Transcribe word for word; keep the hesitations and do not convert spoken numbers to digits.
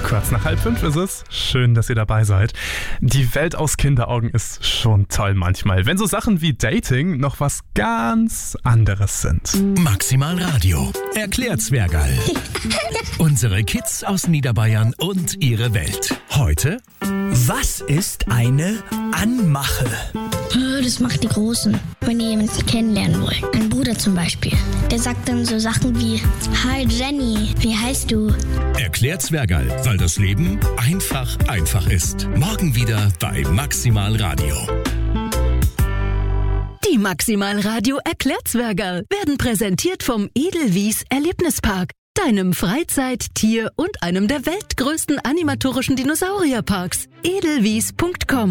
Kurz nach halb fünf ist es. Schön, dass ihr dabei seid. Die Welt aus Kinderaugen ist schon toll manchmal, wenn so Sachen wie Dating noch was ganz anderes sind. Maximal Radio erklärt Zwergerl. Unsere Kids aus Niederbayern und ihre Welt. Heute: Was ist eine Anmache? Das macht die Großen, wenn ihr jemanden kennenlernen wollt. Ein Bruder zum Beispiel. Der sagt dann so Sachen wie: Hi Jenny, wie heißt du? Erklärt Zwergerl, weil das Leben einfach einfach ist. Morgen wieder bei Maximal Radio. Die Maximal Radio erklärt Zwergerl werden präsentiert vom Edelwies Erlebnispark, deinem Freizeit-, Tier- und einem der weltgrößten animatorischen Dinosaurierparks. edelwies punkt com